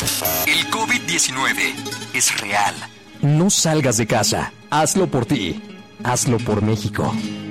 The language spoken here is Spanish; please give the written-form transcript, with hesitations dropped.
El COVID-19 es real. No salgas de casa. Hazlo por ti. Hazlo por México.